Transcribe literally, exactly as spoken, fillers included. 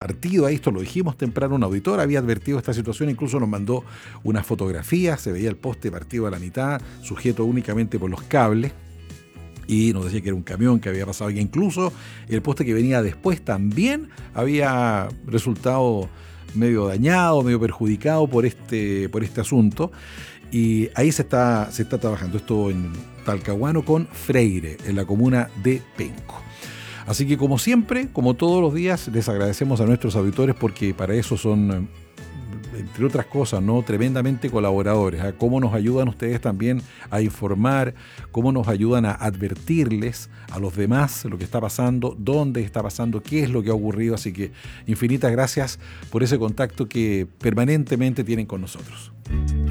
partido ahí, esto lo dijimos temprano, un auditor había advertido esta situación, incluso nos mandó una fotografía, se veía el poste partido a la mitad, sujeto únicamente por los cables, y nos decía que era un camión que había pasado, y incluso el poste que venía después también había resultado medio dañado, medio perjudicado por este, por este asunto. Y ahí se está, se está trabajando esto en Talcahuano con Freire, en la comuna de Penco. Así que como siempre, como todos los días, les agradecemos a nuestros auditores porque para eso son, entre otras cosas, ¿no?, tremendamente colaboradores. ¿eh? Cómo nos ayudan ustedes también a informar, cómo nos ayudan a advertirles a los demás lo que está pasando, dónde está pasando, qué es lo que ha ocurrido. Así que infinitas gracias por ese contacto que permanentemente tienen con nosotros.